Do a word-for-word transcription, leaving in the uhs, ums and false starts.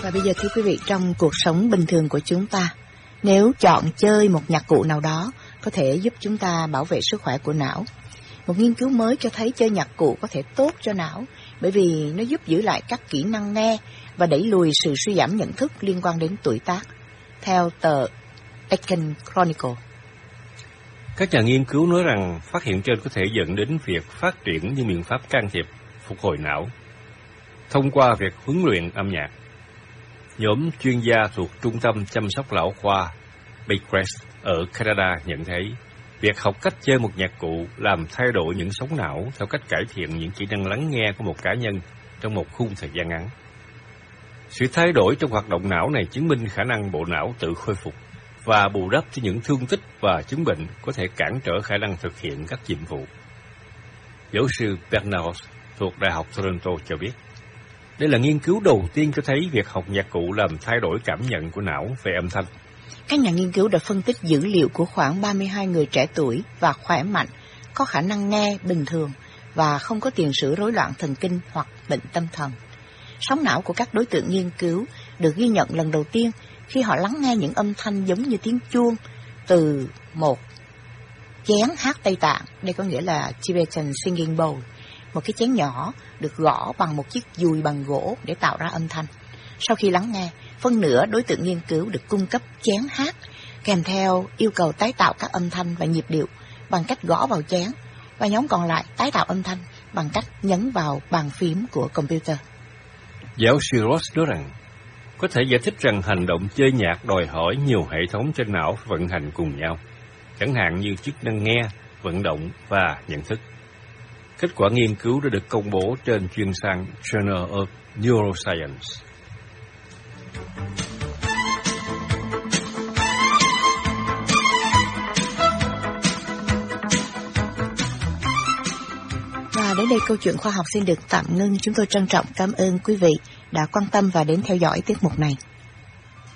Và bây giờ thưa quý vị, trong cuộc sống bình thường của chúng ta, nếu chọn chơi một nhạc cụ nào đó có thể giúp chúng ta bảo vệ sức khỏe của não. Một nghiên cứu mới cho thấy chơi nhạc cụ có thể tốt cho não bởi vì nó giúp giữ lại các kỹ năng nghe và đẩy lùi sự suy giảm nhận thức liên quan đến tuổi tác, theo tờ Deccan Chronicle. Các nhà nghiên cứu nói rằng phát hiện trên có thể dẫn đến việc phát triển những biện pháp can thiệp phục hồi não thông qua việc huấn luyện âm nhạc. Nhóm chuyên gia thuộc Trung tâm Chăm sóc Lão khoa Baycrest ở Canada nhận thấy việc học cách chơi một nhạc cụ làm thay đổi những sóng não theo cách cải thiện những kỹ năng lắng nghe của một cá nhân trong một khung thời gian ngắn. Sự thay đổi trong hoạt động não này chứng minh khả năng bộ não tự khôi phục và bù đắp cho những thương tích và chứng bệnh có thể cản trở khả năng thực hiện các nhiệm vụ. Giáo sư Bernard thuộc Đại học Toronto cho biết, đây là nghiên cứu đầu tiên cho thấy việc học nhạc cụ làm thay đổi cảm nhận của não về âm thanh. Các nhà nghiên cứu đã phân tích dữ liệu của khoảng ba mươi hai người trẻ tuổi và khỏe mạnh, có khả năng nghe bình thường và không có tiền sử rối loạn thần kinh hoặc bệnh tâm thần. Sóng não của các đối tượng nghiên cứu được ghi nhận lần đầu tiên khi họ lắng nghe những âm thanh giống như tiếng chuông từ một chén hát Tây Tạng, đây có nghĩa là Tibetan Singing Bowl, một cái chén nhỏ được gõ bằng một chiếc dùi bằng gỗ để tạo ra âm thanh. Sau khi lắng nghe, phân nửa đối tượng nghiên cứu được cung cấp chén hát kèm theo yêu cầu tái tạo các âm thanh và nhịp điệu bằng cách gõ vào chén, và nhóm còn lại tái tạo âm thanh bằng cách nhấn vào bàn phím của computer. Giáo sư Ross nói rằng, có thể giải thích rằng hành động chơi nhạc đòi hỏi nhiều hệ thống trên não vận hành cùng nhau, chẳng hạn như chức năng nghe, vận động và nhận thức. Kết quả nghiên cứu đã được công bố trên chuyên san Journal of Neuroscience. Và đến đây câu chuyện khoa học xin được tạm ngưng. Chúng tôi trân trọng cảm ơn quý vị đã quan tâm và đến theo dõi tiết mục này.